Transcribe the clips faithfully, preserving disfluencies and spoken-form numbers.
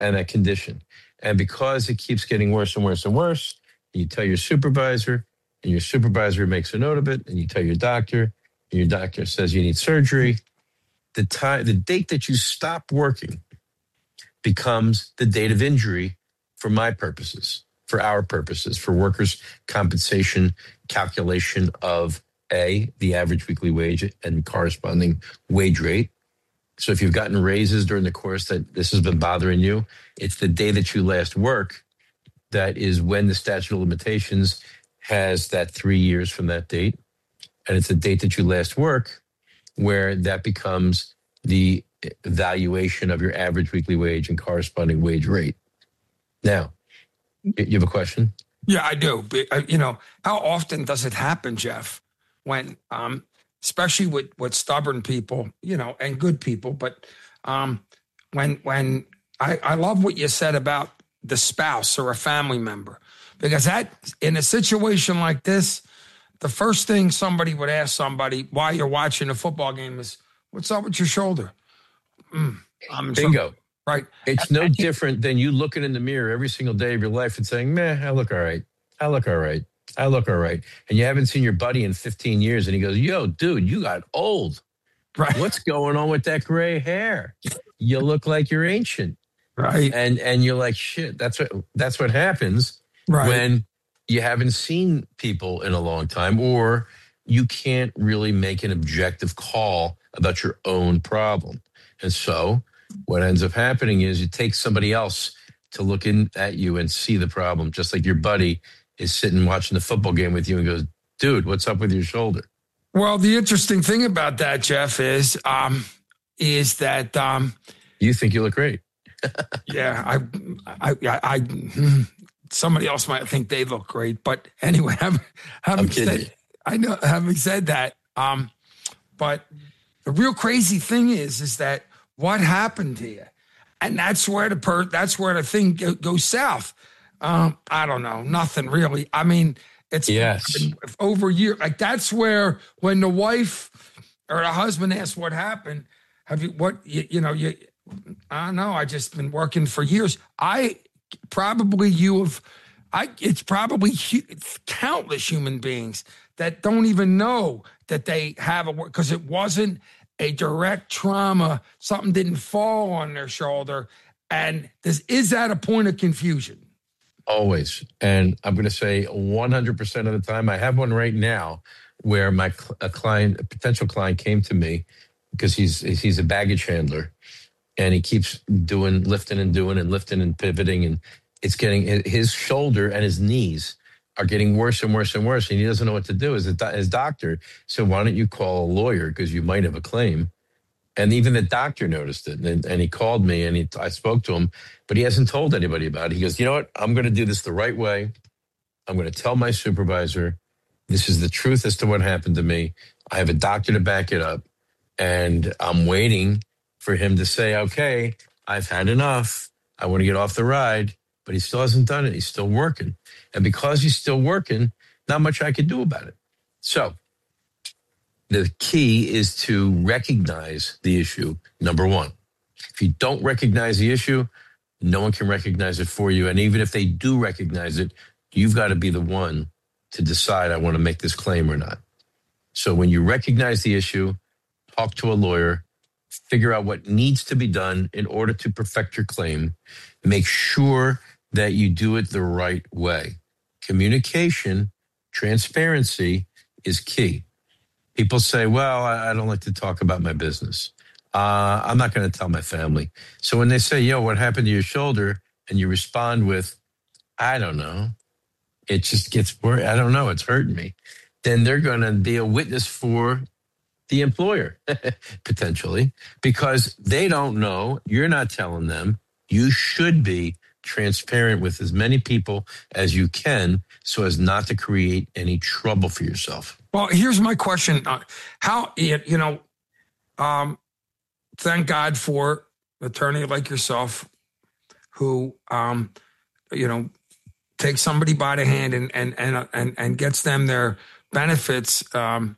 and that condition. And because it keeps getting worse and worse and worse, you tell your supervisor, and your supervisor makes a note of it, and you tell your doctor, and your doctor says you need surgery. The time, the date that you stop working becomes the date of injury for my purposes, for our purposes, for workers' compensation calculation of A, the average weekly wage and corresponding wage rate. So if you've gotten raises during the course that this has been bothering you, it's the day that you last work that is when the statute of limitations has that three years from that date. And it's the date that you last work where that becomes the valuation of your average weekly wage and corresponding wage rate. Now, you have a question? Yeah, I do. But, uh, you know, how often does it happen, Jeff, when, um, especially with, with stubborn people, you know, and good people, but um, when, when I, I love what you said about the spouse or a family member, because that, in a situation like this, the first thing somebody would ask somebody while you're watching a football game is, what's up with your shoulder? Mm, I'm Bingo. So, right. It's no different than you looking in the mirror every single day of your life and saying, meh, I look all right. I look all right. I look all right. And you haven't seen your buddy in fifteen years. And he goes, yo, dude, you got old. Right. What's going on with that gray hair? You look like you're ancient. Right. And and you're like, shit, that's what that's what happens right. when you haven't seen people in a long time, or you can't really make an objective call about your own problem. And so what ends up happening is you take somebody else to look in at you and see the problem, just like your buddy is sitting watching the football game with you and goes, dude, what's up with your shoulder? Well, the interesting thing about that, Jeff, is um, is that um, you think you look great. yeah, I, I, I, I, somebody else might think they look great, but anyway, having, having said, I know, having said that, um, but the real crazy thing is, is that what happened to you, and that's where the per, that's where the thing go, goes south. Um, I don't know, nothing really. I mean, it's yes. been over a year. Like that's where when the wife or the husband asks what happened, have you what you, you know you. I don't know. I just been working for years. I probably you have. I it's probably hu- countless human beings that don't even know that they have a work because it wasn't a direct trauma. Something didn't fall on their shoulder, and this is that a point of confusion. Always. And I'm going to say one hundred percent of the time, I have one right now where my a client, a potential client came to me because he's he's a baggage handler and he keeps doing, lifting and doing and lifting and pivoting. And it's getting, his shoulder and his knees are getting worse and worse and worse. And he doesn't know what to do as a, his doctor. So why don't you call a lawyer because you might have a claim? And even the doctor noticed it. And, and he called me and he, I spoke to him, but he hasn't told anybody about it. He goes, you know what? I'm going to do this the right way. I'm going to tell my supervisor, this is the truth as to what happened to me. I have a doctor to back it up. And I'm waiting for him to say, okay, I've had enough. I want to get off the ride. But he still hasn't done it. He's still working. And because he's still working, not much I could do about it. So the key is to recognize the issue, number one. If you don't recognize the issue, no one can recognize it for you. And even if they do recognize it, you've got to be the one to decide, I want to make this claim or not. So when you recognize the issue, talk to a lawyer, figure out what needs to be done in order to perfect your claim. Make sure that you do it the right way. Communication, transparency is key. People say, well, I don't like to talk about my business. Uh, I'm not going to tell my family. So when they say, yo, what happened to your shoulder? And you respond with, I don't know. It just gets worse. I don't know. It's hurting me. Then they're going to be a witness for the employer, potentially, because they don't know. You're not telling them. You should be transparent with as many people as you can so as not to create any trouble for yourself. Well, here's my question. Uh, how, you know, um, thank God for an attorney like yourself who, um, you know, takes somebody by the hand and, and, and, and, and gets them their benefits, um,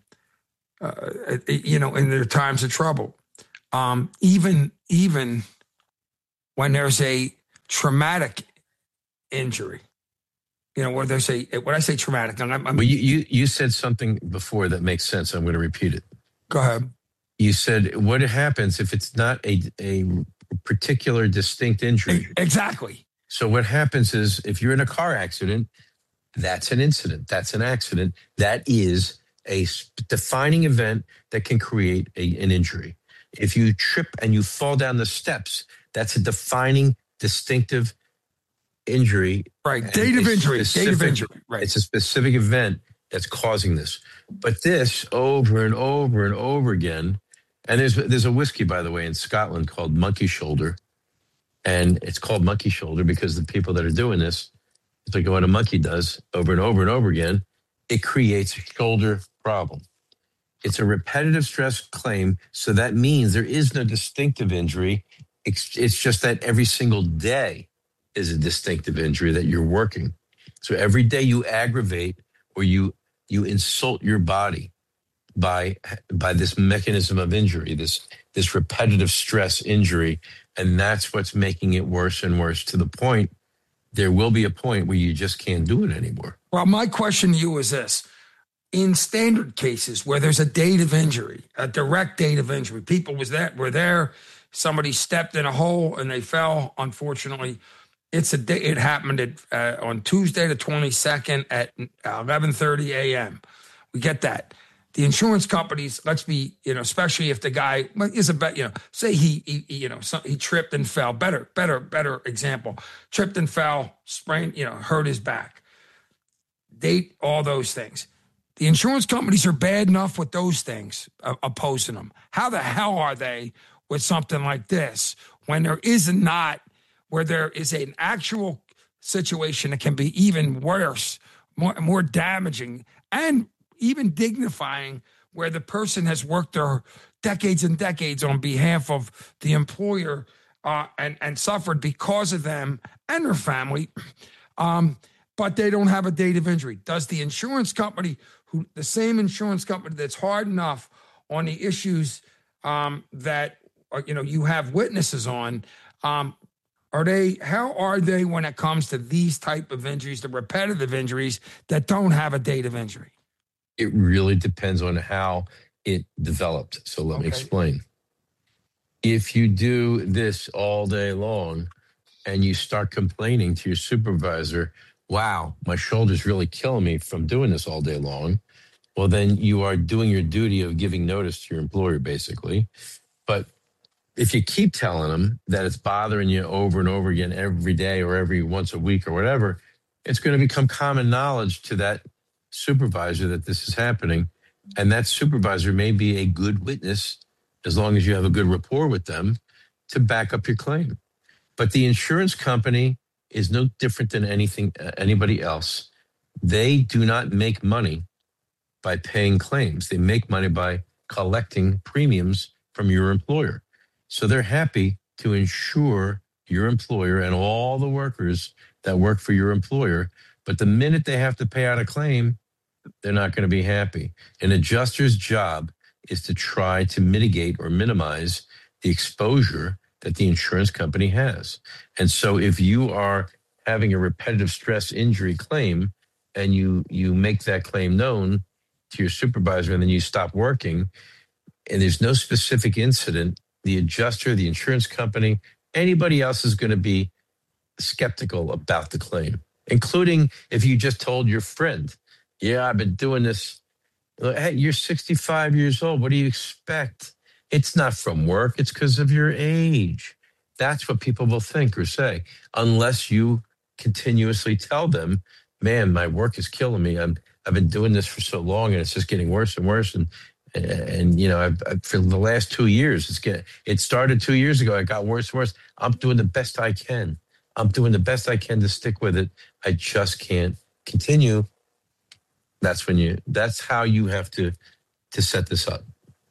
uh, you know, in their times of trouble. Um, even, even when there's a traumatic injury. You know, where they say, when I say traumatic, I'm, I'm, well, you, you, you said something before that makes sense. I'm going to repeat it. Go ahead. You said, what happens if it's not a, a particular distinct injury? Exactly. So what happens is if you're in a car accident, that's an incident. That's an accident. That is a defining event that can create a, an injury. If you trip and you fall down the steps, that's a defining, distinctive injury. Right. Date of injury. Date of injury. Right. It's a specific event that's causing this. But this over and over and over again, and there's there's a whiskey, by the way, in Scotland called Monkey Shoulder. And it's called Monkey Shoulder because the people that are doing this, it's like what a monkey does over and over and over again, it creates a shoulder problem. It's a repetitive stress claim, so that means there is no distinctive injury. It's, it's just that every single day is a distinctive injury that you're working. So every day you aggravate or you you insult your body by by this mechanism of injury, this this repetitive stress injury, and that's what's making it worse and worse to the point there will be a point where you just can't do it anymore. Well, my question to you is this. In standard cases where there's a date of injury, a direct date of injury, people was there, were there, somebody stepped in a hole and they fell, unfortunately. It's a day, it happened at, uh, on Tuesday the twenty-second at eleven thirty a.m. We get that. The insurance companies, let's be, you know, especially if the guy is a bet, you know, say he, he you know, so he tripped and fell. Better, better, better example. Tripped and fell, sprained, you know, hurt his back. Date, all those things. The insurance companies are bad enough with those things, uh, opposing them. How the hell are they with something like this when there is not, where there is an actual situation that can be even worse, more, more damaging, and even dignifying, where the person has worked their decades and decades on behalf of the employer uh, and, and suffered because of them and their family, um, but they don't have a date of injury. Does the insurance company, who the same insurance company that's hard enough on the issues um, that uh, you know you have witnesses on, um, are they? How are they when it comes to these type of injuries, the repetitive injuries that don't have a date of injury? It really depends on how it developed. So let Okay. me explain. If you do this all day long and you start complaining to your supervisor, wow, my shoulder's really killing me from doing this all day long, well, then you are doing your duty of giving notice to your employer, basically. But if you keep telling them that it's bothering you over and over again every day or every once a week or whatever, it's going to become common knowledge to that supervisor that this is happening. And that supervisor may be a good witness, as long as you have a good rapport with them, to back up your claim. But the insurance company is no different than anything, uh, anybody else. They do not make money by paying claims. They make money by collecting premiums from your employer. So they're happy to insure your employer and all the workers that work for your employer. But the minute they have to pay out a claim, they're not going to be happy. An adjuster's job is to try to mitigate or minimize the exposure that the insurance company has. And so if you are having a repetitive stress injury claim and you you make that claim known to your supervisor and then you stop working and there's no specific incident, the adjuster, the insurance company, anybody else is going to be skeptical about the claim, including if you just told your friend, yeah, I've been doing this. Hey, you're sixty-five years old. What do you expect? It's not from work. It's because of your age. That's what people will think or say, unless you continuously tell them, man, my work is killing me. I'm, I've been doing this for so long and it's just getting worse and worse. And, and, and you know, I've, I've, for the last two years, it's getting, it started two years ago. It got worse and worse. I'm doing the best I can. I'm doing the best I can to stick with it. I just can't continue. That's when you, that's how you have to, to set this up.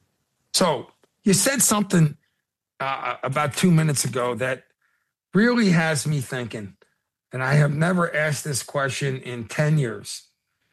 So you said something uh, about two minutes ago that really has me thinking, and I have never asked this question in ten years.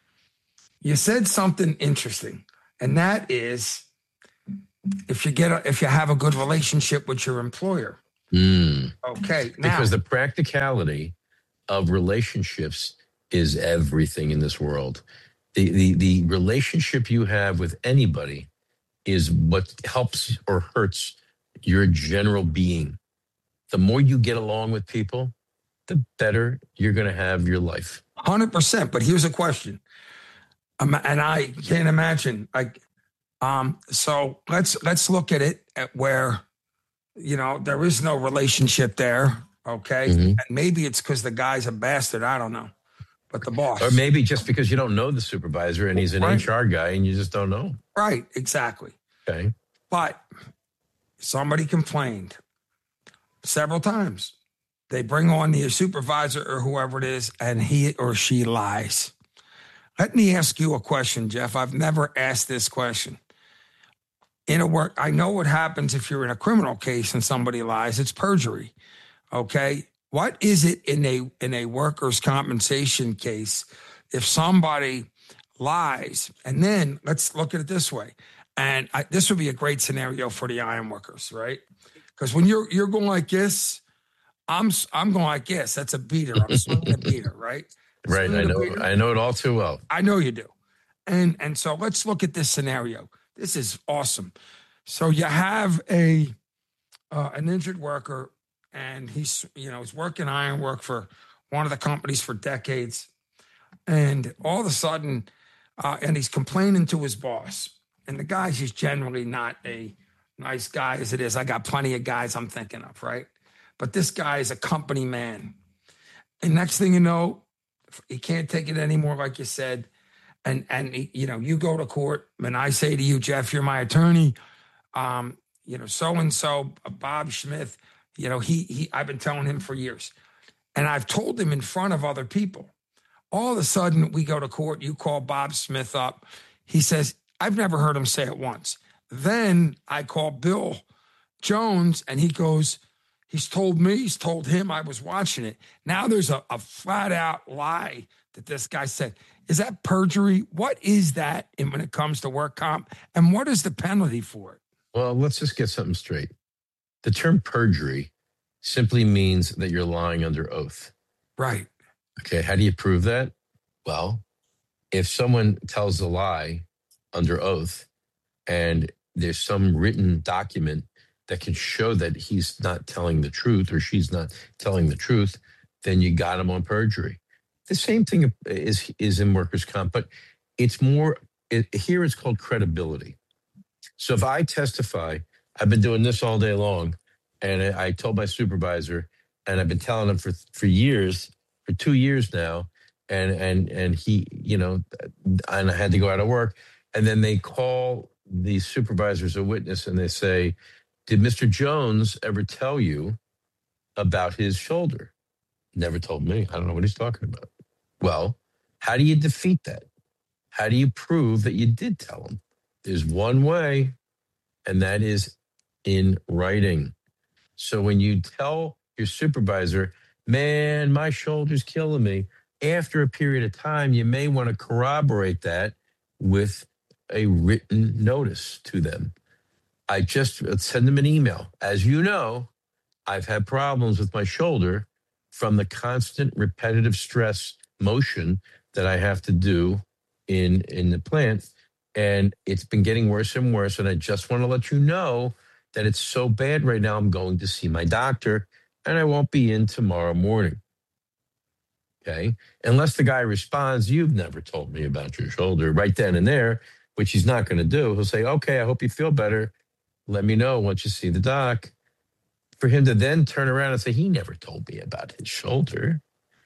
You said something interesting, and that is if you get a, if you have a good relationship with your employer. Mm. Okay, now Because the practicality of relationships is everything in this world. The, the the relationship you have with anybody is what helps or hurts your general being. The more you get along with people, the better you're going to have your life. one hundred percent. But here's a question, um, and I can't imagine. Like, um, so let's let's look at it at where, you know, there is no relationship there. Okay, Mhm. and maybe it's because the guy's a bastard. I don't know, but the boss, Or maybe just because you don't know the supervisor and he's an Right. H R guy and you just don't know. right? Exactly. Okay. But somebody complained several times. They bring on the supervisor or whoever it is, and he or she lies. Let me ask you a question, Jeff. I've never asked this question. In a work, I know what happens if you're in a criminal case and somebody lies. It's perjury. Okay. What is it in a in a workers' compensation case if somebody lies? And then let's look at it this way. And I, this would be a great scenario for the iron workers, right? Because when you're you're going like this, I'm I'm going like this. That's a beater. I'm swinging a beater, right? Right. Swinging I a know. beater. I know it all too well. I know you do. And and so let's look at this scenario. This is awesome. So you have a uh, an injured worker, and he's you know he's working ironwork for one of the companies for decades, and all of a sudden, uh, and he's complaining to his boss. And the guy's just generally not a nice guy as it is. I got plenty of guys I'm thinking of, right? But this guy is a company man. And next thing you know, he can't take it anymore, like you said. And, and he, you know, you go to court, and I say to you, Jeff, you're my attorney. Um, you know, so-and-so, Bob Smith, you know, he, he, I've been telling him for years. And I've told him in front of other people. All of a sudden, we go to court. You call Bob Smith up. He says, I've never heard him say it once. Then I call Bill Jones, and he goes, he's told me, he's told him, I was watching it. Now there's a, a flat out lie that this guy said. Is that perjury? What is that in, when it comes to work comp? And what is the penalty for it? Well, let's just get something straight. The term perjury simply means that you're lying under oath. Right. Okay. How do you prove that? Well, if someone tells a lie under oath and there's some written document that can show that he's not telling the truth or she's not telling the truth, then you got him on perjury. The same thing is is in workers' comp, but it's more, it, here it's called credibility. So if I testify, I've been doing this all day long, and I, I told my supervisor, and I've been telling him for for years, for two years now, and and and he, you know, and I had to go out of work, and then they call the supervisor as a witness, and they say, did Mister Jones ever tell you about his shoulder? Never told me. I don't know what he's talking about. Well, how do you defeat that? How do you prove that you did tell him? There's one way, and that is in writing. So when you tell your supervisor, man, my shoulder's killing me, after a period of time, you may want to corroborate that with a written notice to them. I just send them an email. As you know, I've had problems with my shoulder from the constant repetitive stress motion that I have to do in, in the plant. And it's been getting worse and worse. And I just want to let you know that it's so bad right now. I'm going to see my doctor, and I won't be in tomorrow morning. Okay. Unless the guy responds, you've never told me about your shoulder right then and there, which he's not going to do. He'll say, okay, I hope you feel better. Let me know once you see the doc. For him to then turn around and say, he never told me about his shoulder,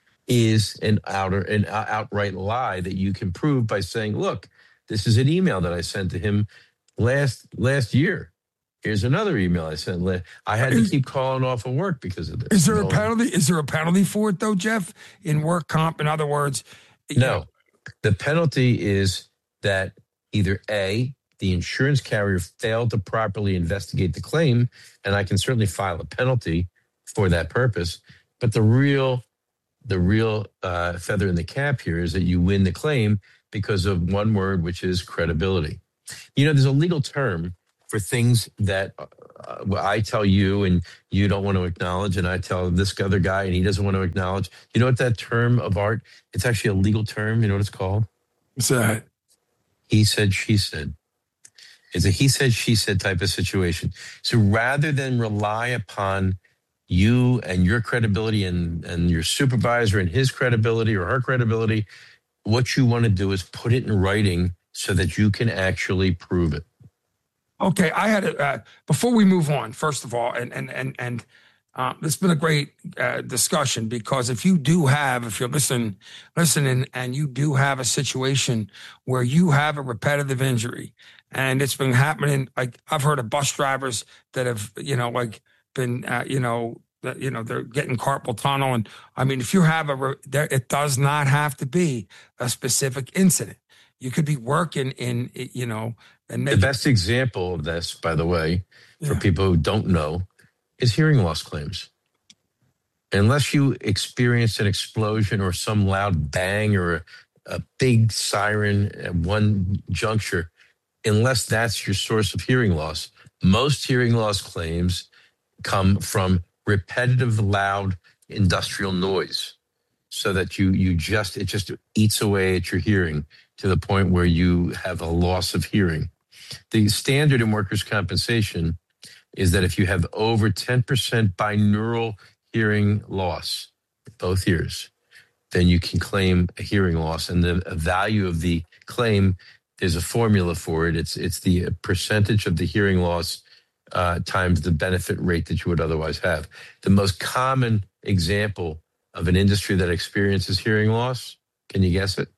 is an outer, an outright lie that you can prove by saying, look, this is an email that I sent to him last last year. Here's another email I sent. I had to keep calling off of work because of this. Is there a penalty? Is there a penalty for it though, Jeff? In work comp, in other words? No. Know. The penalty is that either A, the insurance carrier failed to properly investigate the claim, and I can certainly file a penalty for that purpose. But the real, the real uh, feather in the cap here is that you win the claim because of one word, which is credibility. You know, there's a legal term for things that uh, well, I tell you and you don't want to acknowledge, and I tell this other guy and he doesn't want to acknowledge. You know what that term of art? It's actually a legal term. You know what it's called? What's that? He said, she said. It's a he said, she said type of situation. So rather than rely upon you and your credibility and, and your supervisor and his credibility or her credibility, what you want to do is put it in writing so that you can actually prove it. Okay, I had a, uh, before we move on, first of all, and and and and uh, it's been a great uh, discussion, because if you do have, if you're listening, listening, and you do have a situation where you have a repetitive injury, and it's been happening, like I've heard of bus drivers that have, you know, like been, uh, you know, that, you know, they're getting carpal tunnel, and I mean, if you have a, re- there, it does not have to be a specific incident. You could be working in, you know, and The best example of this, by the way, for Yeah. people who don't know, is hearing loss claims. Unless you experience an explosion or some loud bang or a, a big siren at one juncture, unless that's your source of hearing loss, most hearing loss claims come from repetitive, loud industrial noise. So that you you just it just eats away at your hearing to the point where you have a loss of hearing. The standard in workers' compensation is that if you have over ten percent binaural hearing loss, both ears, then you can claim a hearing loss. And the value of the claim, there's a formula for it. It's it's the percentage of the hearing loss uh, times the benefit rate that you would otherwise have. The most common example of an industry that experiences hearing loss, can you guess it?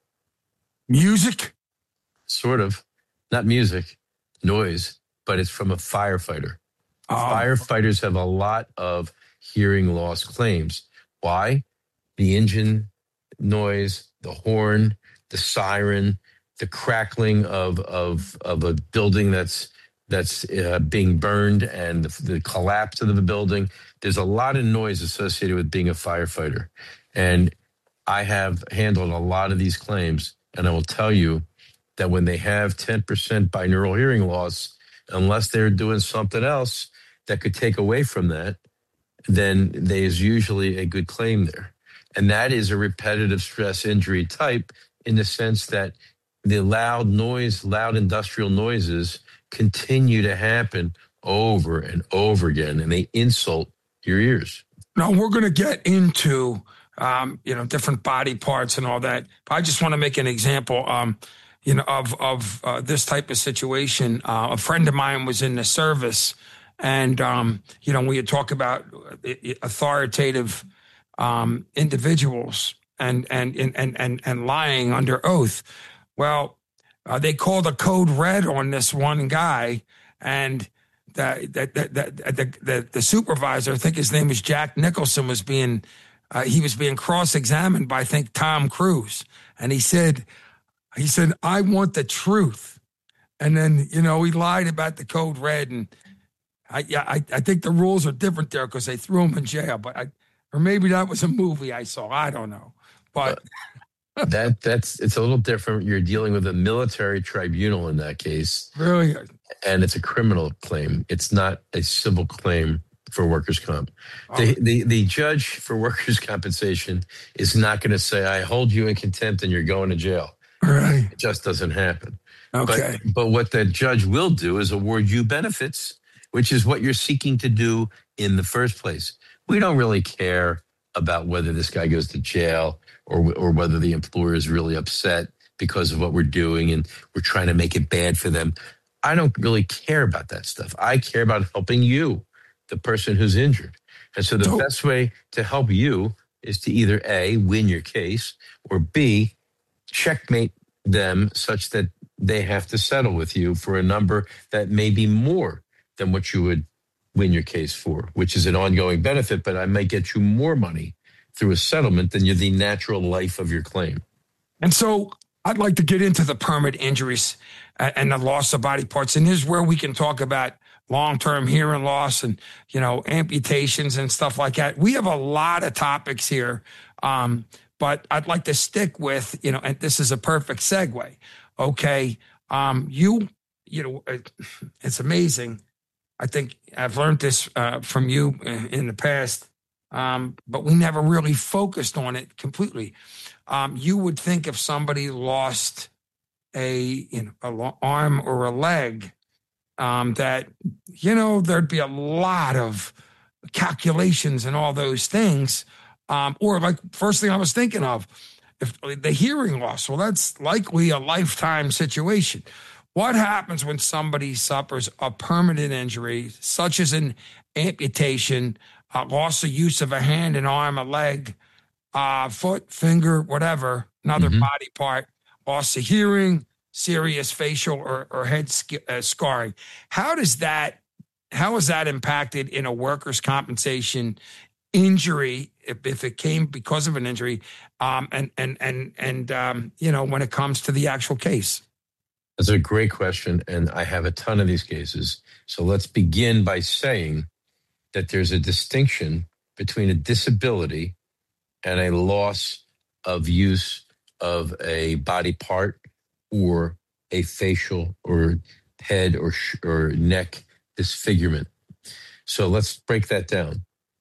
Music? Sort of. Not music, noise, but it's from a firefighter. Oh. Firefighters have a lot of hearing loss claims. Why? The engine noise, the horn, the siren, the crackling of of of a building that's that's uh, being burned, and the, the collapse of the building. There's a lot of noise associated with being a firefighter. And I have handled a lot of these claims, and I will tell you that when they have ten percent binaural hearing loss, unless they're doing something else that could take away from that, then there's usually a good claim there. And that is a repetitive stress injury type, in the sense that the loud noise, loud industrial noises continue to happen over and over again, and they insult your ears. Now we're going to get into, um, you know, different body parts and all that. I just want to make an example, um, you know, of of uh, this type of situation. Uh, a friend of mine was in the service, and um, you know, we had talked about authoritative um, individuals and and and and and lying under oath. Well, uh, they called a code red on this one guy, and the the the the, the, the supervisor, I think his name was Jack Nicholson, was being uh, he was being cross-examined by, I think, Tom Cruise, and he said he said I want the truth, and then, you know, he lied about the code red, and I yeah I, I think the rules are different there because they threw him in jail, but I or maybe that was a movie I saw, I don't know, but. that that's it's a little different. You're dealing with a military tribunal in that case. Really? And it's a criminal claim. It's not a civil claim for workers' comp. Oh. The, the the judge for workers' compensation is not going to say, I hold you in contempt and you're going to jail. Right. It just doesn't happen. Okay. But, but what the judge will do is award you benefits, which is what you're seeking to do in the first place. We don't really care about whether this guy goes to jail or or whether the employer is really upset because of what we're doing and we're trying to make it bad for them. I don't really care about that stuff. I care about helping you, the person who's injured. And so the So- best way to help you is to either A, win your case, or B, checkmate them such that they have to settle with you for a number that may be more than what you would win your case for, which is an ongoing benefit, but I might get you more money through a settlement than you're the natural life of your claim. And so I'd like to get into the permanent injuries and the loss of body parts. And here's where we can talk about long-term hearing loss and, you know, amputations and stuff like that. We have a lot of topics here, um, but I'd like to stick with, you know, and this is a perfect segue. Okay. Um, you, you know, it's amazing. I think I've learned this uh, from you in, in the past, um, but we never really focused on it completely. Um, you would think if somebody lost a, you know, a lo- arm or a leg, um, that, you know, there'd be a lot of calculations and all those things. Um, or like first thing I was thinking of, if the hearing loss, well, that's likely a lifetime situation. What happens when somebody suffers a permanent injury, such as an amputation, uh, loss of use of a hand, an arm, a leg, uh, foot, finger, whatever, another Mm-hmm. body part, loss of hearing, serious facial or, or head sc- uh, scarring? How does that, how is that impacted in a workers' compensation injury, if, if it came because of an injury, um, and and and and um, you know, when it comes to the actual case? That's a great question, and I have a ton of these cases. So let's begin by saying that there's a distinction between a disability and a loss of use of a body part or a facial or head or sh- or neck disfigurement. So let's break that down.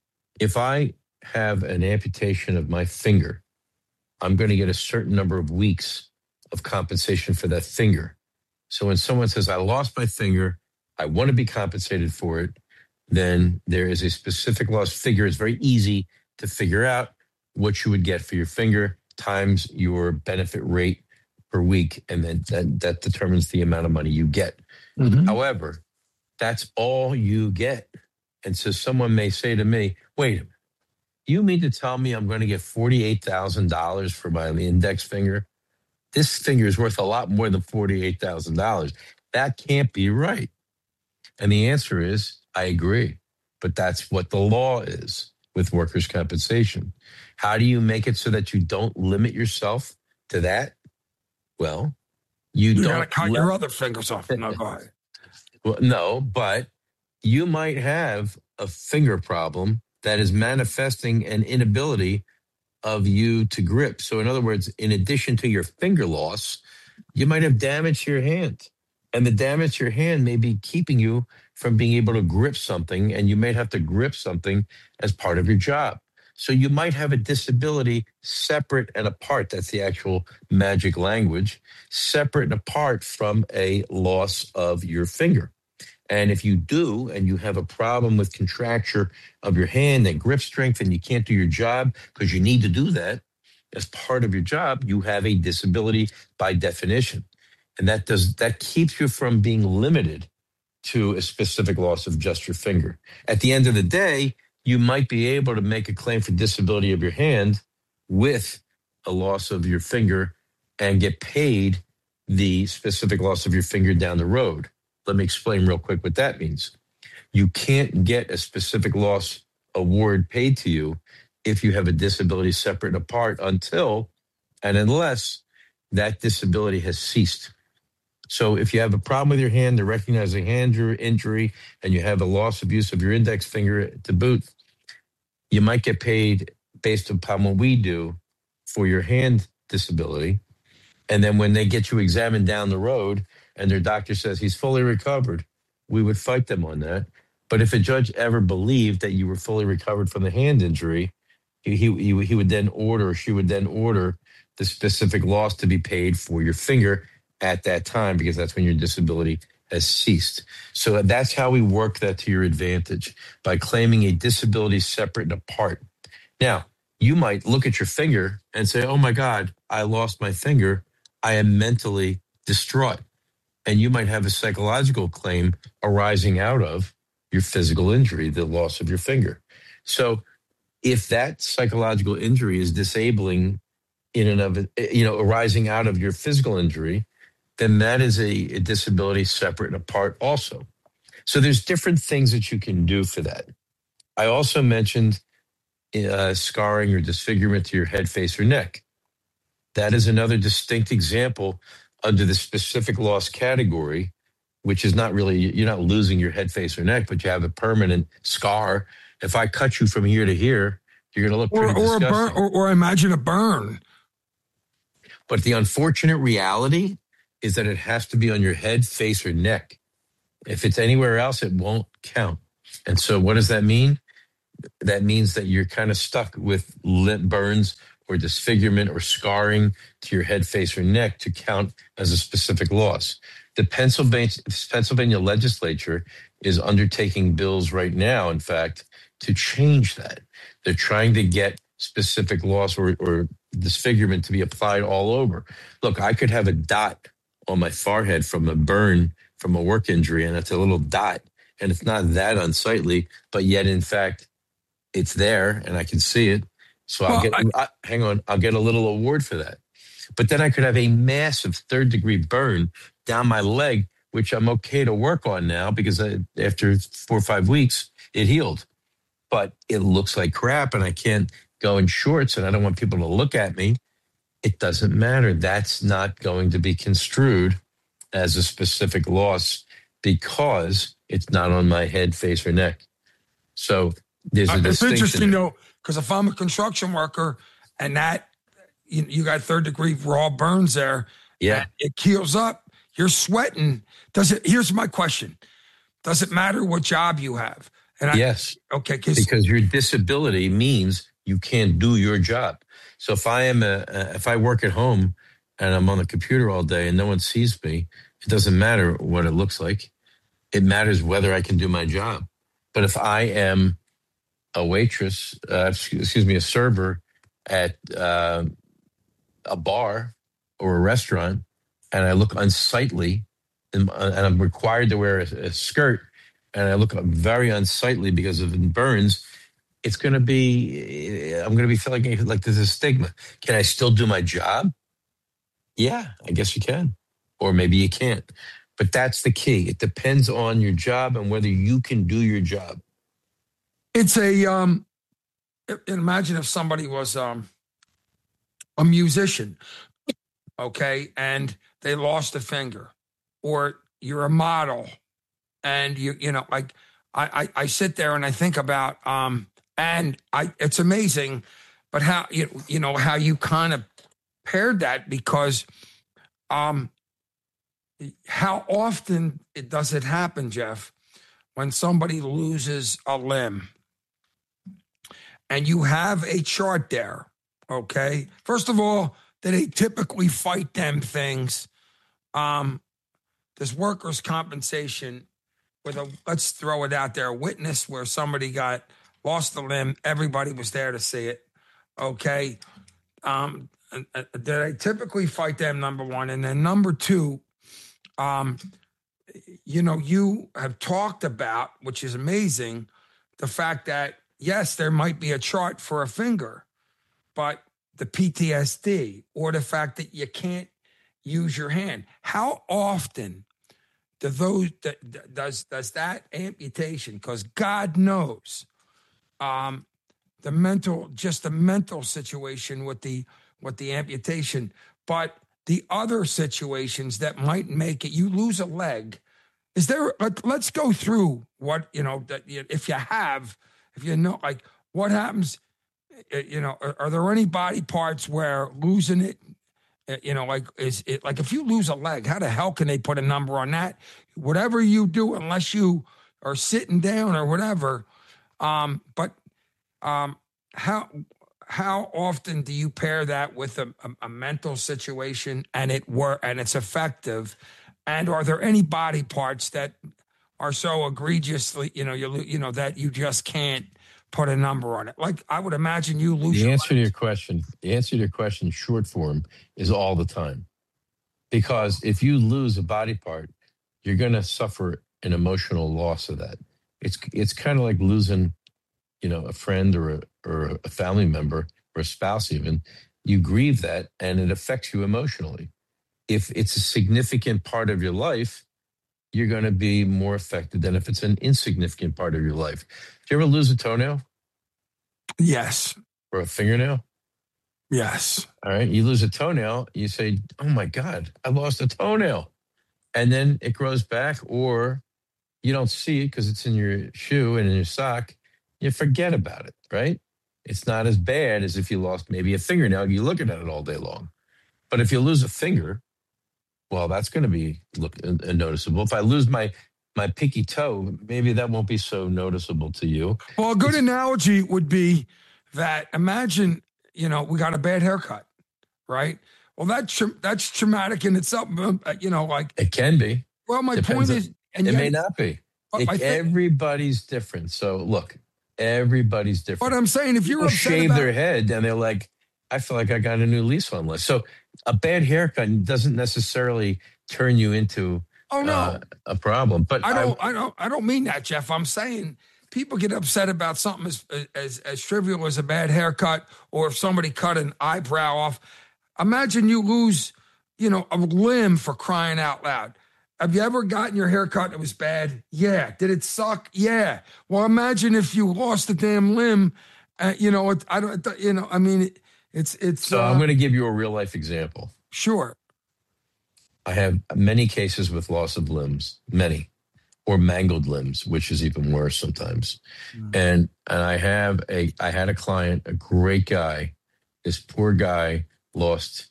If I have an amputation of my finger, I'm going to get a certain number of weeks of compensation for that finger. So when someone says, I lost my finger, I want to be compensated for it, then there is a specific loss figure. It's very easy to figure out what you would get for your finger times your benefit rate per week. And then that, that determines the amount of money you get. Mm-hmm. However, that's all you get. And so someone may say to me, wait a minute, you mean to tell me I'm going to get forty-eight thousand dollars for my index finger? This finger is worth a lot more than forty-eight thousand dollars. That can't be right. And the answer is, I agree. But that's what the law is with workers' compensation. How do you make it so that you don't limit yourself to that? Well, you, You got don't to cut let- your other fingers off. No, go ahead. Well, no, but you might have a finger problem that is manifesting an inability of you to grip. So in other words, in addition to your finger loss, you might have damage to your hand. And the damage to your hand may be keeping you from being able to grip something, and you may have to grip something as part of your job. So you might have a disability separate and apart. That's the actual magic language, separate and apart from a loss of your finger. And if you do, and you have a problem with contracture of your hand and grip strength, and you can't do your job because you need to do that as part of your job, you have a disability by definition. And that does that keeps you from being limited to a specific loss of just your finger. At the end of the day, you might be able to make a claim for disability of your hand with a loss of your finger and get paid the specific loss of your finger down the road. Let me explain real quick what that means. You can't get a specific loss award paid to you if you have a disability separate and apart until and unless that disability has ceased. So if you have a problem with your hand, to recognize a hand injury, and you have a loss of use of your index finger to boot, you might get paid based upon what we do for your hand disability. And then when they get you examined down the road and their doctor says he's fully recovered, we would fight them on that. But if a judge ever believed that you were fully recovered from the hand injury, he, he, he would then order, she would then order the specific loss to be paid for your finger at that time, because that's when your disability has ceased. So that's how we work that to your advantage, by claiming a disability separate and apart. Now, you might look at your finger and say, oh my God, I lost my finger. I am mentally distraught. And you might have a psychological claim arising out of your physical injury, the loss of your finger. So if that psychological injury is disabling in and of it, you know, arising out of your physical injury, then that is a, a disability separate and apart also. So there's different things that you can do for that. I also mentioned uh, scarring or disfigurement to your head, face, or neck. That is another distinct example under the specific loss category, which is not really, you're not losing your head, face, or neck, but you have a permanent scar. If I cut you from here to here, you're going to look Or, pretty or a disgusting. burn, or, or imagine a burn. But the unfortunate reality is that it has to be on your head, face, or neck. If it's anywhere else, it won't count. And so what does that mean? That means that you're kind of stuck with lip burns or disfigurement or scarring to your head, face, or neck to count as a specific loss. The Pennsylvania, Pennsylvania legislature is undertaking bills right now, in fact, to change that. They're trying to get specific loss or, or disfigurement to be applied all over. Look, I could have a dot on my forehead from a burn from a work injury, and it's a little dot, and it's not that unsightly, but yet, in fact, it's there and I can see it. So I'll Well, get, I, I, hang on, I'll get a little award for that. But then I could have a massive third degree burn down my leg, which I'm okay to work on now because I, after four or five weeks, it healed. But it looks like crap and I can't go in shorts and I don't want people to look at me. It doesn't matter. That's not going to be construed as a specific loss because it's not on my head, face, or neck. So there's a Uh, it's distinction. interesting though, because if I'm a construction worker and that you, you got third degree raw burns there, Yeah. and it heals up, you're sweating. Does it? Here's my question: does it matter what job you have? And I, Yes. okay, because Because your disability means you can't do your job. So if I am a, if I work at home and I'm on the computer all day and no one sees me, it doesn't matter what it looks like. It matters whether I can do my job. But if I am a waitress, uh, excuse me, a server at uh, a bar or a restaurant, and I look unsightly, and, and I'm required to wear a, a skirt, and I look very unsightly because of burns, it's going to be, I'm going to be feeling like, like there's a stigma. Can I still do my job? Yeah, I guess you can. Or maybe you can't. But that's the key. It depends on your job and whether you can do your job. it's a um. Imagine if somebody was um a musician, okay, and they lost a finger, or you're a model, and you you know like I I, I sit there and I think about um and I it's amazing, but how you you know how you kind of paired that because um how often it, does it happen, Jeff, when somebody loses a limb and you have a chart there, okay? First of all, do they typically fight them things? Um, there's workers' compensation with a, let's throw it out there, a witness where somebody got lost a limb. Everybody was there to see it, okay? Um, and, and do they typically fight them, number one? And then number two, um, you know, you have talked about, which is amazing, the fact that, yes, there might be a chart for a finger, but the P T S D or the fact that you can't use your hand. How often do those does does that amputation? Because God knows, um, the mental, just the mental situation with the with the amputation, but the other situations that might make it. You lose a leg. Is there? Let, let's go through what you know that if you have. If you know, like, what happens, you know, are, are there any body parts where losing it, you know, like, is it like if you lose a leg, how the hell can they put a number on that? Whatever you do, unless you are sitting down or whatever. Um, but um, how how often do you pair that with a, a, a mental situation and it were and it's effective? And are there any body parts that are so egregiously, you know, you you know that you just can't put a number on it? Like I would imagine you lose. The answer to your question, the answer to your question, short form, is all the time. Because if you lose a body part, you're going to suffer an emotional loss of that. It's it's kind of like losing, you know, a friend or a or a family member or a spouse even. You grieve that, and it affects you emotionally. If it's a significant part of your life, you're going to be more affected than if it's an insignificant part of your life. Do you ever lose a toenail? Yes. Or a fingernail? Yes. All right. You lose a toenail, you say, oh my God, I lost a toenail. And then it grows back, or you don't see it because it's in your shoe and in your sock. You forget about it, right? It's not as bad as if you lost maybe a fingernail. You're looking at it all day long. But if you lose a finger, well, that's going to be look uh, noticeable. If I lose my my pinky toe, maybe that won't be so noticeable to you. Well, a good It's, analogy would be that imagine, you know, we got a bad haircut, right? Well, that tra- that's traumatic in itself. uh, You know, like, it can be. well, my Depends point on, is, and it yet, may not be. but It, I think, everybody's different. So look, everybody's but different. I'm saying, if you're People upset shave about, their head and they're like, I feel like I got a new lease on life. So a bad haircut doesn't necessarily turn you into oh uh, no, a problem. But I I, don't, I don't, I don't mean that, Jeff. I'm saying people get upset about something as as as trivial as a bad haircut, or if somebody cut an eyebrow off. Imagine you lose, you know, a limb, for crying out loud. Have you ever gotten your hair cut and it was bad? Yeah. Did it suck? Yeah. Well, imagine if you lost a damn limb. Uh, you know, it, I don't. You know, I mean, it, it's it's so I'm uh, going to give you a real life example. sure. I have many cases with loss of limbs, many, or mangled limbs, which is even worse sometimes. Mm. And and I have a I had a client, a great guy. This poor guy lost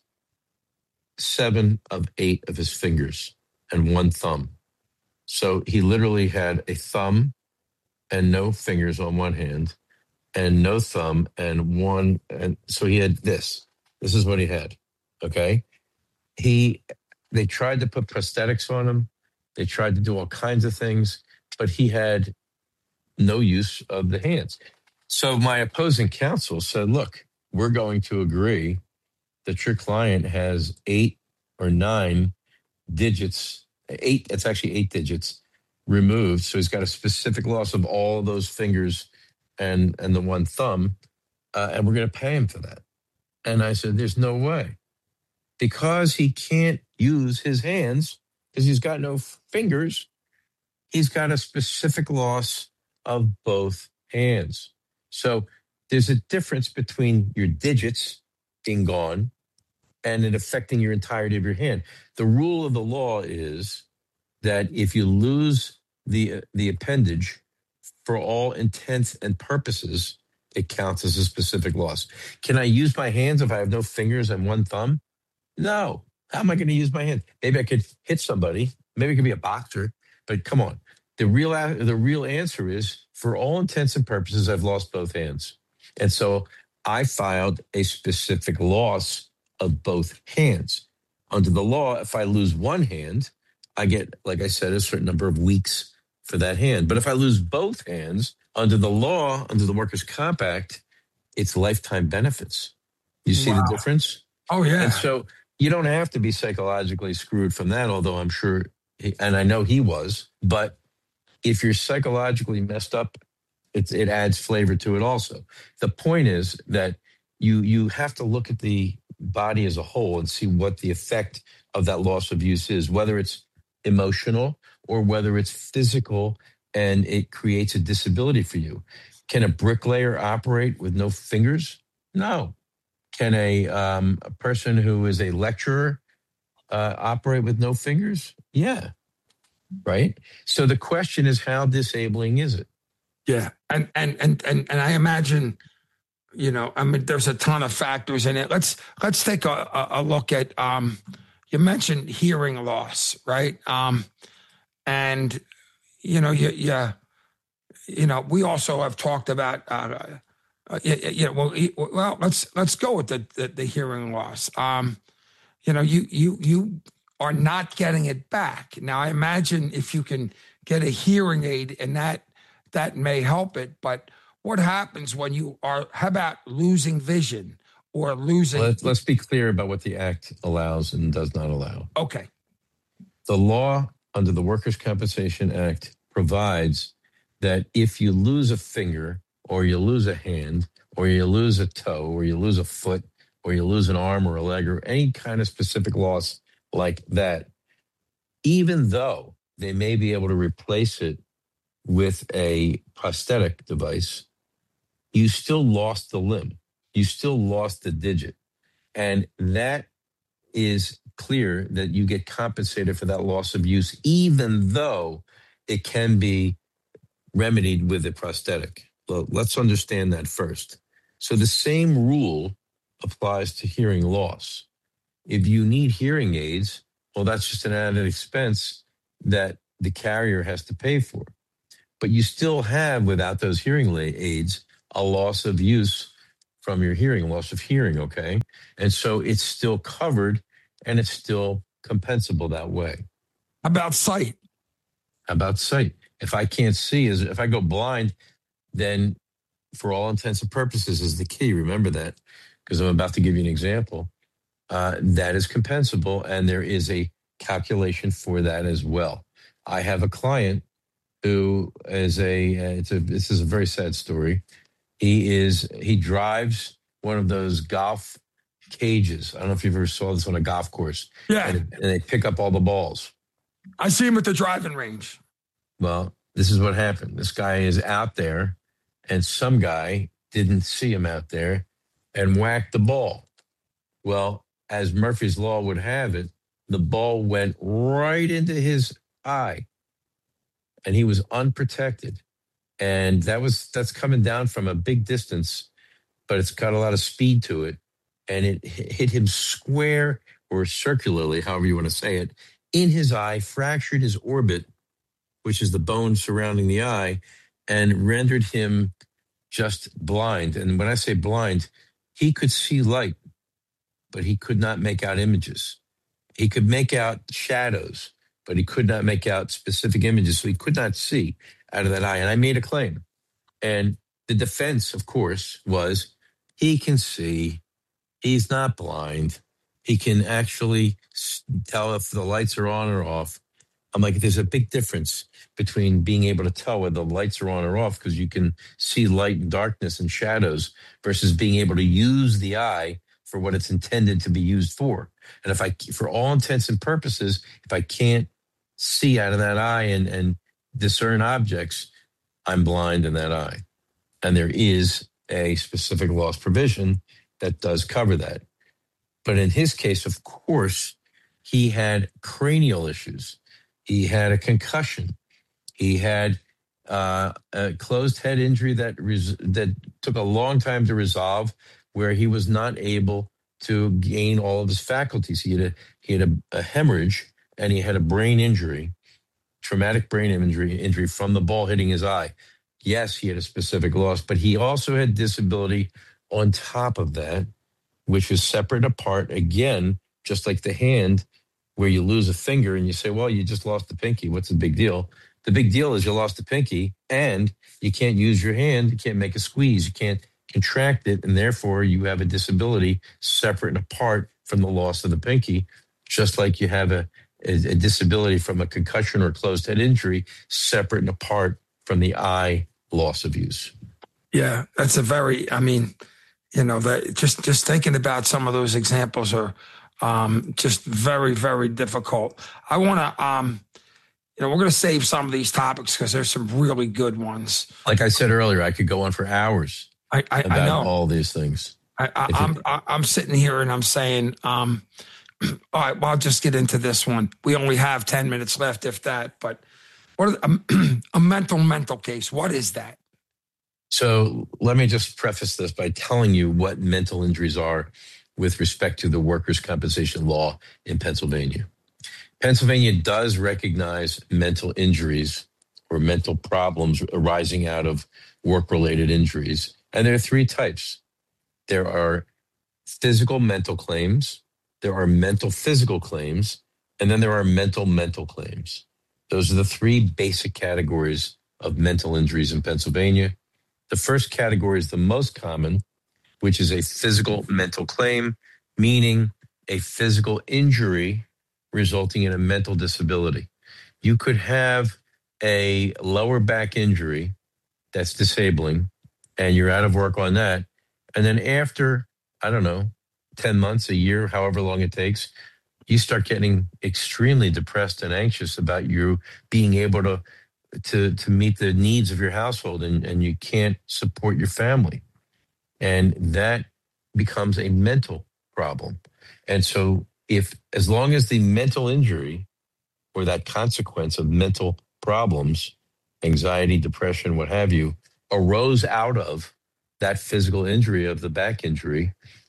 seven of eight of his fingers and one thumb. So he literally had a thumb and no fingers on one hand, and no thumb and one. And so he had this. This is what he had. Okay. He, they tried to put prosthetics on him. They tried to do all kinds of things, but he had no use of the hands. So my opposing counsel said, look, we're going to agree that your client has eight or nine digits, eight, it's actually eight digits removed. So he's got a specific loss of all of those fingers and, and the one thumb. Uh, and we're going to pay him for that. And I said, there's no way. Because he can't use his hands, because he's got no fingers, he's got a specific loss of both hands. So there's a difference between your digits being gone and it affecting your entirety of your hand. The rule of the law is that if you lose the the appendage, for all intents and purposes, it counts as a specific loss. Can I use my hands if I have no fingers and one thumb? No. How am I going to use my hands? Maybe I could hit somebody. Maybe I could be a boxer. But come on. The real the real answer is, for all intents and purposes, I've lost both hands. And so I filed a specific loss of both hands. Under the law, if I lose one hand, I get, like I said, a certain number of weeks for that hand. But if I lose both hands, under the law, under the Workers' Comp Act, it's lifetime benefits. You see Wow. the difference? Oh yeah. And so you don't have to be psychologically screwed from that, although I'm sure, he, and I know he was, but if you're psychologically messed up, it's, it adds flavor to it also. The point is that you you have to look at the body as a whole and see what the effect of that loss of use is, whether it's emotional or whether it's physical and it creates a disability for you. Can a bricklayer operate with no fingers? No. Can a, um, a person who is a lecturer uh, operate with no fingers? Yeah. Right. So the question is, how disabling is it? Yeah, and and and and and I imagine, you know, I mean, there's a ton of factors in it. Let's let's take a, a, a look at. Um, you mentioned hearing loss, right? Um, and you know, you you you know, we also have talked about. Uh, uh, yeah, yeah, well, well, let's let's go with the the, the hearing loss. Um, you know, you you you are not getting it back. Now, I imagine if you can get a hearing aid, and that that may help it. But what happens when you are? How about losing vision or losing? Let's, let's be clear about what the Act allows and does not allow. Okay. The law under the Workers' Compensation Act provides that if you lose a finger, or you lose a hand, or you lose a toe, or you lose a foot, or you lose an arm or a leg, or any kind of specific loss like that, even though they may be able to replace it with a prosthetic device, you still lost the limb. You still lost the digit. And that is clear that you get compensated for that loss of use, even though it can be remedied with a prosthetic. Well, let's understand that first. So the same rule applies to hearing loss. If you need hearing aids, well, that's just an added expense that the carrier has to pay for. But you still have, without those hearing aids, a loss of use from your hearing, loss of hearing, okay? And so it's still covered and it's still compensable that way. How about sight? How about sight? If I can't see, is if I go blind, then for all intents and purposes is the key. Remember that, because I'm about to give you an example. Uh, that is compensable, and there is a calculation for that as well. I have a client who is a, uh, it's a this is a very sad story. He is, he drives one of those golf cages. I don't know if you've ever saw this on a golf course. Yeah. And, and they pick up all the balls. I see him at the driving range. Well, this is what happened. This guy is out there, and some guy didn't see him out there and whacked the ball. Well, as Murphy's Law would have it, the ball went right into his eye, and he was unprotected. And that was that's coming down from a big distance, but it's got a lot of speed to it. And it hit him square or circularly, however you want to say it, in his eye, fractured his orbit, which is the bone surrounding the eye, and rendered him just blind. And when I say blind, he could see light, but he could not make out images. He could make out shadows, but he could not make out specific images. So he could not see out of that eye. And I made a claim. And the defense, of course, was he can see. He's not blind. He can actually tell if the lights are on or off. I'm like, there's a big difference between being able to tell whether the lights are on or off, because you can see light and darkness and shadows, versus being able to use the eye for what it's intended to be used for. And if I, for all intents and purposes, if I can't see out of that eye and, and discern objects, I'm blind in that eye. And there is a specific loss provision that does cover that. But in his case, of course, he had cranial issues. He had a concussion. He had uh, a closed head injury that res- that took a long time to resolve, where he was not able to gain all of his faculties. He had a, he had a, a hemorrhage, and he had a brain injury, traumatic brain injury, injury from the ball hitting his eye. Yes, he had a specific loss, but he also had disability on top of that, which is separate apart, again, just like the hand, where you lose a finger and you say, well, you just lost the pinky. What's the big deal? The big deal is you lost the pinky and you can't use your hand. You can't make a squeeze. You can't contract it. And therefore, you have a disability separate and apart from the loss of the pinky, just like you have a, a, a disability from a concussion or closed head injury separate and apart from the eye loss of use. Yeah, that's a very, I mean, you know, that just, just thinking about some of those examples are um, just very, very difficult. I want to, um, you know, we're going to save some of these topics because there's some really good ones. Like I said earlier, I could go on for hours I, I, about I know. all these things. I, I, I'm, I, I'm sitting here and I'm saying, um, all right, well, I'll just get into this one. We only have ten minutes left, if that. But what are the, a mental mental case? What is that? So let me just preface this by telling you what mental injuries are with respect to the workers' compensation law in Pennsylvania. Pennsylvania does recognize mental injuries or mental problems arising out of work-related injuries. And there are three types. There are physical mental claims, there are mental physical claims, and then there are mental mental claims. Those are the three basic categories of mental injuries in Pennsylvania. The first category is the most common, which is a physical mental claim, meaning a physical injury resulting in a mental disability. You could have a lower back injury that's disabling, and you're out of work on that. And then after, I don't know, ten months, a year, however long it takes, you start getting extremely depressed and anxious about you being able to to to meet the needs of your household, and, and you can't support your family. And that becomes a mental problem. And so if, as long as the mental injury or that consequence of mental problems, anxiety, depression, what have you, arose out of that physical injury of the back injury,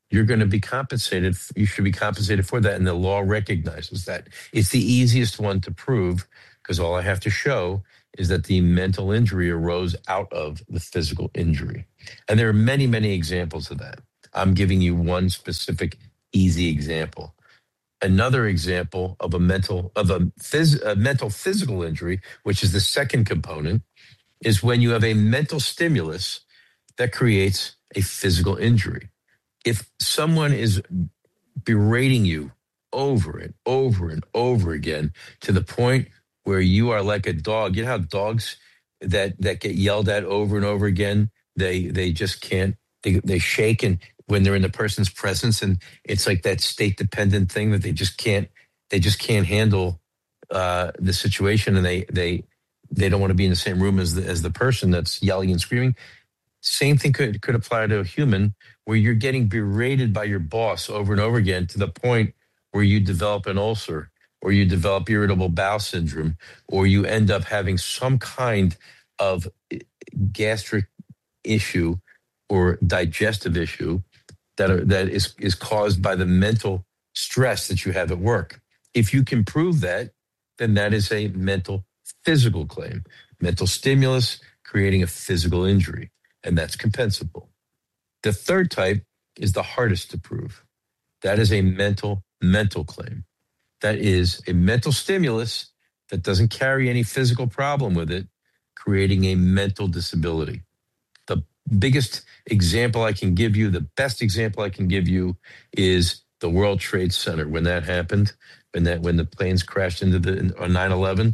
you're going to be compensated. You should be compensated for that. And the law recognizes that. It's the easiest one to prove because all I have to show is that the mental injury arose out of the physical injury. And there are many, many examples of that. I'm giving you one specific easy example. Another example of a mental of a, phys, a mental physical injury, which is the second component, is when you have a mental stimulus that creates a physical injury. If someone is berating you over and over and over again to the point where you are like a dog, you know how dogs that that get yelled at over and over again, they they just can't, they, they shake and when they're in the person's presence, and it's like that state dependent thing that they just can't they just can't handle uh, the situation, and they they they don't want to be in the same room as the, as the person that's yelling and screaming. Same thing could could apply to a human where you're getting berated by your boss over and over again to the point where you develop an ulcer or you develop irritable bowel syndrome or you end up having some kind of gastric issue or digestive issue that are, that is is caused by the mental stress that you have at work. If you can prove that, then that is a mental physical claim. Mental stimulus creating a physical injury. And that's compensable. The third type is the hardest to prove. That is a mental, mental claim. That is a mental stimulus that doesn't carry any physical problem with it, creating a mental disability. The biggest example I can give you, the best example I can give you is the World Trade Center. When that happened, when that when the planes crashed into the on nine eleven,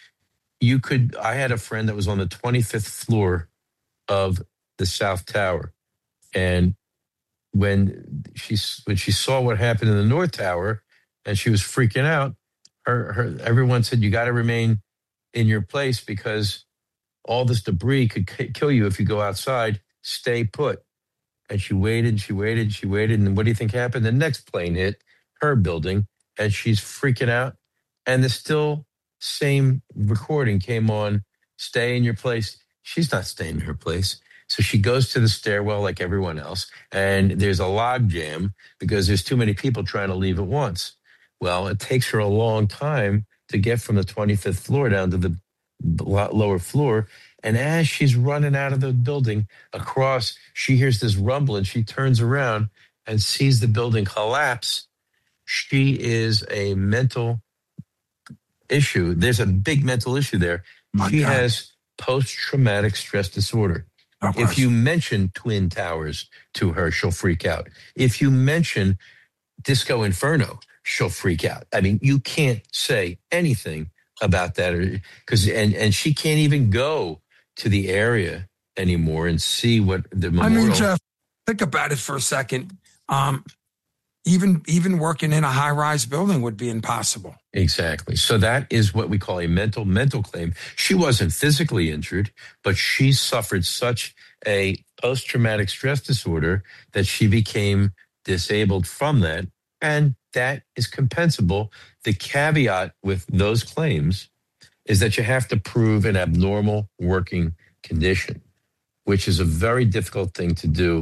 you could, I had a friend that was on the twenty-fifth floor of the South Tower. And when she when she saw what happened in the North Tower and she was freaking out, her, her everyone said, you got to remain in your place because all this debris could k- kill you if you go outside. Stay put. And she waited, she waited, she waited. And what do you think happened? The next plane hit her building and she's freaking out. And the still same recording came on, stay in your place. She's not staying in her place. So she goes to the stairwell like everyone else, and there's a log jam because there's too many people trying to leave at once. Well, it takes her a long time to get from the twenty-fifth floor down to the lower floor. And as she's running out of the building across, she hears this rumble and she turns around and sees the building collapse. She is a mental issue. There's a big mental issue there. My she God. has post-traumatic stress disorder. If you mention Twin Towers to her, she'll freak out. If you mention Disco Inferno, she'll freak out. I mean, you can't say anything about that because and and she can't even go to the area anymore and see what the memorial. I mean, Jeff, think about it for a second. Um, even even working in a high-rise building would be impossible. Exactly. So that is what we call a mental mental claim. She wasn't physically injured, but she suffered such a post-traumatic stress disorder that she became disabled from that, and that is compensable. The caveat with those claims is that you have to prove an abnormal working condition, which is a very difficult thing to do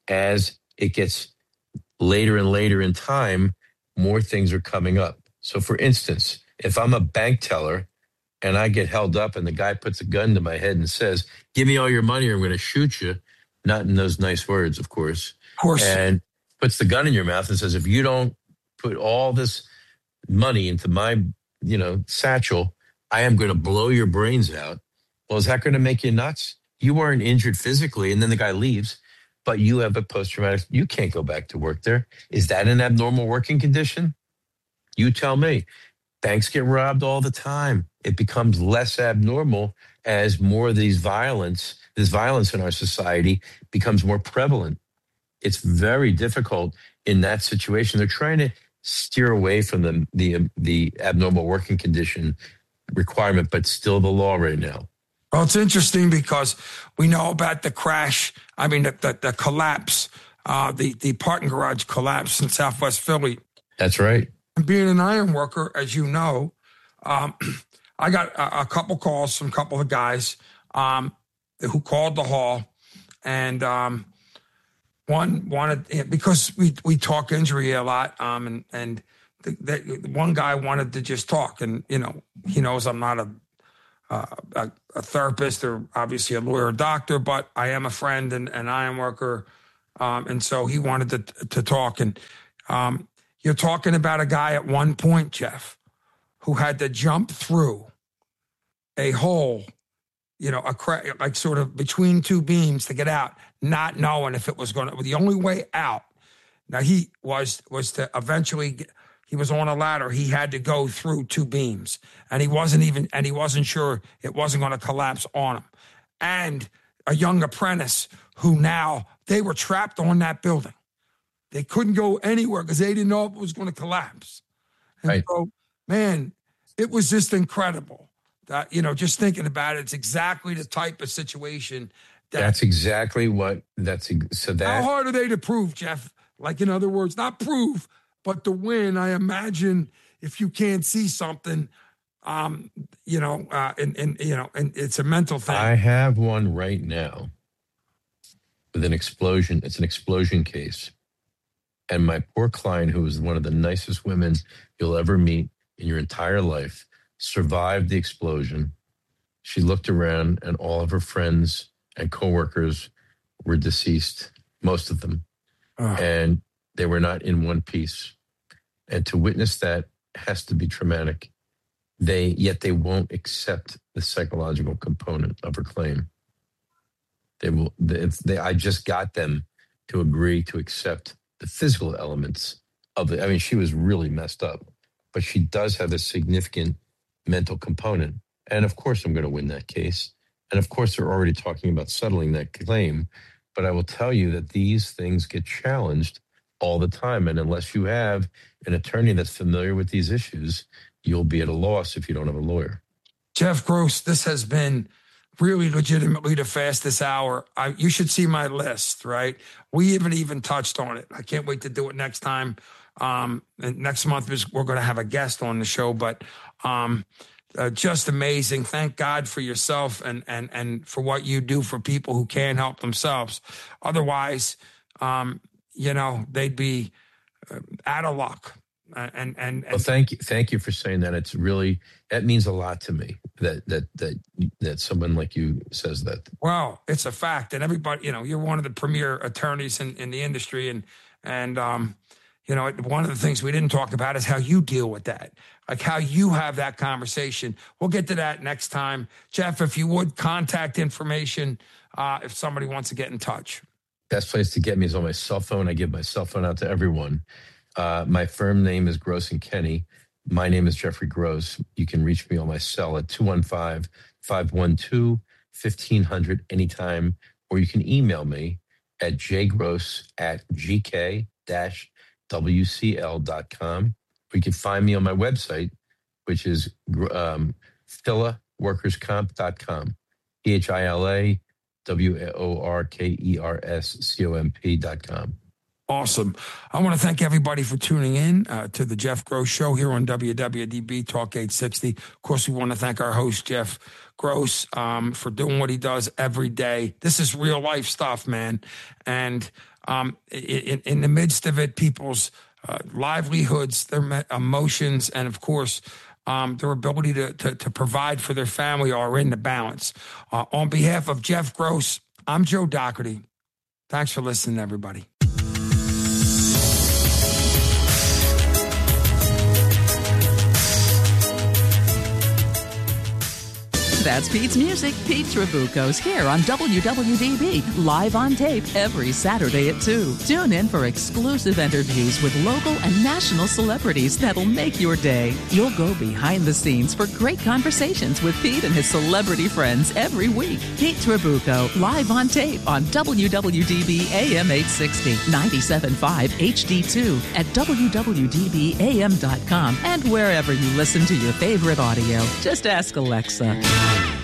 as it gets later and later in time, more things are coming up. So for instance, if I'm a bank teller and I get held up and the guy puts a gun to my head and says, give me all your money or I'm going to shoot you, not in those nice words, of course. Of course. And puts the gun in your mouth and says, if you don't put all this money into my, you know, satchel, I am going to blow your brains out. Well, is that going to make you nuts? You weren't injured physically, and then the guy leaves, but you have a post-traumatic, you can't go back to work there. Is that an abnormal working condition? You tell me. Banks get robbed all the time. It becomes less abnormal as more of these violence, this violence in our society becomes more prevalent. It's very difficult in that situation. They're trying to steer away from the, the, the abnormal working condition requirement, but still the law right now. Well, it's interesting because we know about the crash, I mean, the, the, the collapse, uh, the, the parking garage collapse in Southwest Philly. That's right. And being an iron worker, as you know, um, I got a, a couple calls from a couple of guys um, who called the hall. And um, one wanted, because we we talk injury a lot, um, and and the, the, one guy wanted to just talk, and you know he knows I'm not a, uh, a a therapist or obviously a lawyer or doctor, but I am a friend and an iron worker, um, and so he wanted to to talk. And um, you're talking about a guy at one point, Jeff, who had to jump through a hole, you know, a cra- like sort of between two beams to get out, not knowing if it was going to, the only way out. Now he was, was to eventually, get, he was on a ladder. He had to go through two beams and he wasn't even, and he wasn't sure it wasn't going to collapse on him. And a young apprentice who now, they were trapped on that building. They couldn't go anywhere because they didn't know if it was going to collapse. And right. so, man, it was just incredible. That, you know, just thinking about it, it's exactly the type of situation. That, that's exactly what, that's, so that. How hard are they to prove, Jeff? Like, in other words, not prove, but to win. I imagine if you can't see something, um, you know, uh, and, and, you know, and it's a mental thing. I have one right now with an explosion. It's an explosion case. And my poor client, who was one of the nicest women you'll ever meet in your entire life, survived the explosion. She looked around and all of her friends and coworkers were deceased, most of them. Oh. And they were not in one piece. And to witness that has to be traumatic. They, yet they won't accept the psychological component of her claim. They will, they, they, I just got them to agree to accept the physical elements of it. I mean, she was really messed up, but she does have a significant mental component. And of course, I'm going to win that case. And of course, they're already talking about settling that claim. But I will tell you that these things get challenged all the time. And unless you have an attorney that's familiar with these issues, you'll be at a loss if you don't have a lawyer. Jeff Gross, this has been really legitimately the fastest hour. I, you should see my list, right? We haven't even touched on it. I can't wait to do it next time. Um, and next month we're going to have a guest on the show, but um, uh, just amazing. Thank God for yourself and and and for what you do for people who can't help themselves. Otherwise, um, you know, they'd be uh, out of luck. Uh, and, and, and well, thank you, thank you for saying that. It's really, that means a lot to me that that that that someone like you says that. Well, it's a fact, and everybody, you know, you're one of the premier attorneys in, in the industry, and and um, you know, one of the things we didn't talk about is how you deal with that, like how you have that conversation. We'll get to that next time, Jeff. If you would, contact information uh, if somebody wants to get in touch. Best place to get me is on my cell phone. I give my cell phone out to everyone. Uh, my firm name is Gross and Kenny. My name is Jeffrey Gross. You can reach me on my cell at two one five, five one two, fifteen hundred anytime, or you can email me at jgross at gk dash wcl dot com. Or you can find me on my website, which is um, hila workers comp dot com. P H I L A W O R K E R S C O M P dot com. Awesome. I want to thank everybody for tuning in uh, to the Jeff Gross Show here on W W D B Talk eight sixty. Of course, we want to thank our host, Jeff Gross, um, for doing what he does every day. This is real life stuff, man. And um, in, in the midst of it, people's uh, livelihoods, their emotions, and of course, um, their ability to, to, to provide for their family are in the balance. Uh, on behalf of Jeff Gross, I'm Joe Doherty. Thanks for listening, everybody. That's Pete's Music. Pete Trabucco's here on W W D B, live on tape every Saturday at two. Tune in for exclusive interviews with local and national celebrities that'll make your day. You'll go behind the scenes for great conversations with Pete and his celebrity friends every week. Pete Trabucco, live on tape on W W D B A M eight sixty, ninety-seven point five H D two at W W D B A M dot com and wherever you listen to your favorite audio. Just ask Alexa.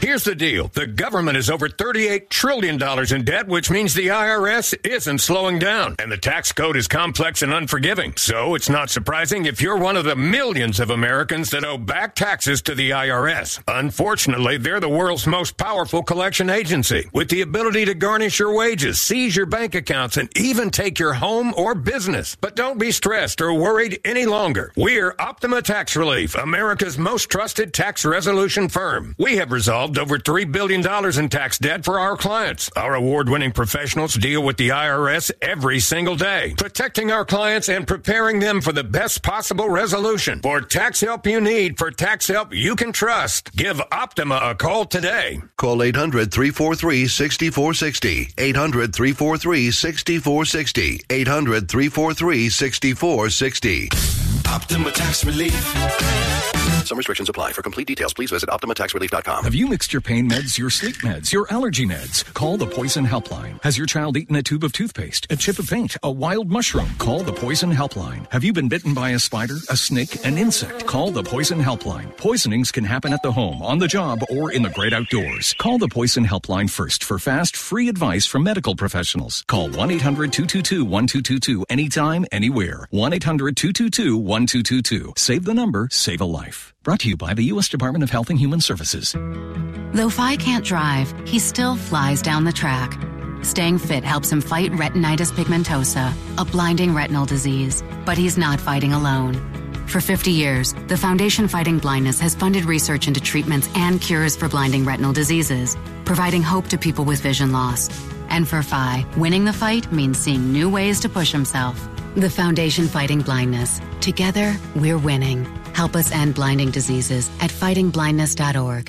Here's the deal. The government is over thirty-eight trillion dollars in debt, which means the I R S isn't slowing down. And the tax code is complex and unforgiving. So it's not surprising if you're one of the millions of Americans that owe back taxes to the I R S. Unfortunately, they're the world's most powerful collection agency, with the ability to garnish your wages, seize your bank accounts, and even take your home or business. But don't be stressed or worried any longer. We're Optima Tax Relief, America's most trusted tax resolution firm. We have resolved over three billion dollars in tax debt for our clients. Our award-winning professionals deal with the I R S every single day, protecting our clients and preparing them for the best possible resolution. For tax help you need, for tax help you can trust, give Optima a call today. Call eight hundred, three four three, six four six zero. eight hundred, three four three, six four six zero. eight hundred, three four three, six four six zero. Optima Tax Relief. Some restrictions apply. For complete details, please visit optima tax relief dot com. Have you mixed your pain meds, your sleep meds, your allergy meds? Call the Poison Helpline. Has your child eaten a tube of toothpaste, a chip of paint, a wild mushroom? Call the Poison Helpline. Have you been bitten by a spider, a snake, an insect? Call the Poison Helpline. Poisonings can happen at the home, on the job, or in the great outdoors. Call the Poison Helpline first for fast, free advice from medical professionals. Call one eight hundred, two two two, one two two two anytime, anywhere. one eight hundred, two two two, one two two two. Save the number, save a life. Brought to you by the U S Department of Health and Human Services. Though Phi can't drive, he still flies down the track. Staying fit helps him fight retinitis pigmentosa, a blinding retinal disease. But he's not fighting alone. For fifty years, the Foundation Fighting Blindness has funded research into treatments and cures for blinding retinal diseases, providing hope to people with vision loss. And for Phi, winning the fight means seeing new ways to push himself. The Foundation Fighting Blindness. Together, we're winning. Help us end blinding diseases at fighting blindness dot org.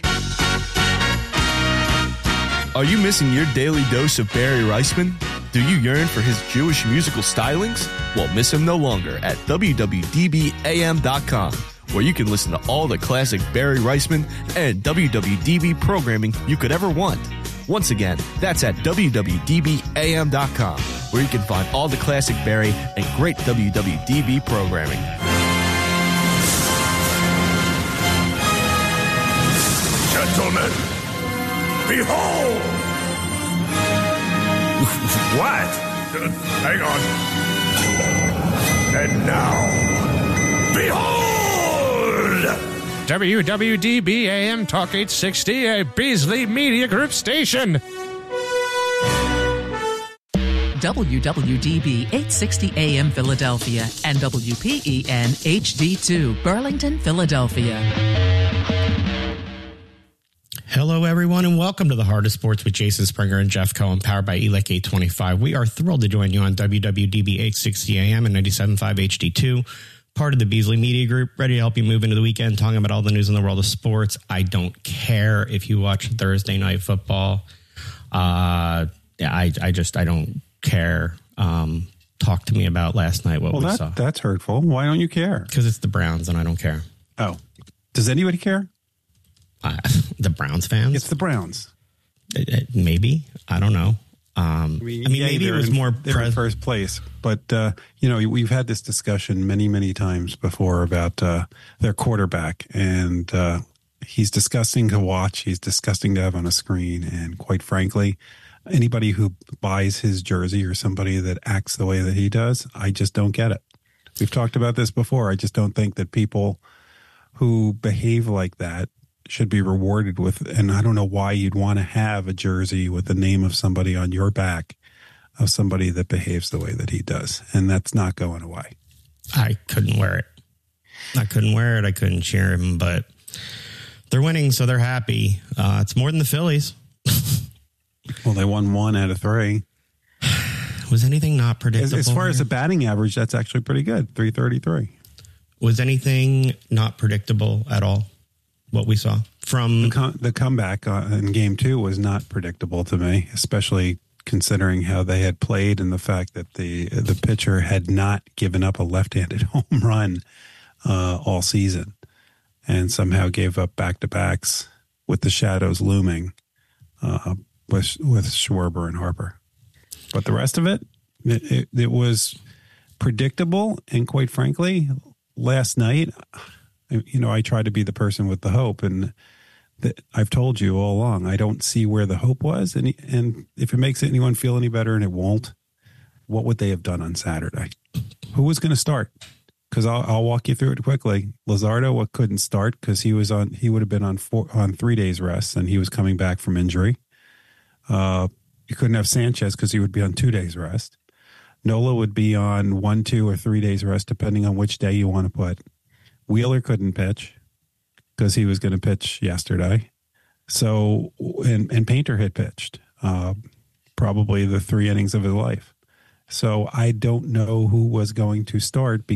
Are you missing your daily dose of Barry Reisman? Do you yearn for his Jewish musical stylings? Well, miss him no longer at w w d b a m dot com, where you can listen to all the classic Barry Reisman and W W D B programming you could ever want. Once again, that's at w w d b a m dot com, where you can find all the classic Barry and great W W D B programming. Gentlemen, behold! What? Uh, hang on. And now, behold! W W D B A M Talk eight sixty, a Beasley Media Group station. W W D B eight sixty A M Philadelphia and W P E N H D two Burlington, Philadelphia. Hello, everyone, and welcome to the Heart of Sports with Jason Springer and Jeff Cohen, powered by E L E C eight twenty-five. We are thrilled to join you on W W D B eight sixty A M and ninety-seven point five H D two, part of the Beasley Media Group, ready to help you move into the weekend, talking about all the news in the world of sports. I don't care if you watch Thursday Night Football. Uh, yeah, I, I just, I don't care. Um, talk to me about last night, what well, we that, saw. That's hurtful. Why don't you care? Because it's the Browns, and I don't care. Oh, does anybody care? Uh, the Browns fans? It's the Browns. It, it, maybe. I don't know. Um, I mean, I mean yeah, maybe it was in, more they're pres- in first place. But, uh, you know, we've had this discussion many, many times before about uh, their quarterback. And uh, he's disgusting to watch. He's disgusting to have on a screen. And quite frankly, anybody who buys his jersey or somebody that acts the way that he does, I just don't get it. We've talked about this before. I just don't think that people who behave like that should be rewarded with, and I don't know why you'd want to have a jersey with the name of somebody on your back of somebody that behaves the way that he does. And that's not going away. I couldn't wear it. I couldn't wear it. I couldn't cheer him, but they're winning, so they're happy. Uh, it's more than the Phillies. Well, they won one out of three. Was anything not predictable? As, as far here? as the batting average, that's actually pretty good. three thirty-three. Was anything not predictable at all? What we saw from the, com- the comeback uh, in game two was not predictable to me, especially considering how they had played and the fact that the the pitcher had not given up a left-handed home run uh, all season, and somehow gave up back-to-backs with the shadows looming uh, with with Schwarber and Harper. But the rest of it, it, it, it was predictable, and quite frankly, last night, you know, I try to be the person with the hope, and that I've told you all along, I don't see where the hope was. And, and if it makes anyone feel any better, and it won't, what would they have done on Saturday? Who was going to start? Because I'll, I'll walk you through it quickly. Luzardo couldn't start because he was on. He would have been on four, on three days rest, and he was coming back from injury. Uh, you couldn't have Sanchez because he would be on two days rest. Nola would be on one, two, or three days rest, depending on which day you want to put. Wheeler couldn't pitch because he was going to pitch yesterday. So, and, and Painter had pitched uh, probably the three innings of his life. So I don't know who was going to start.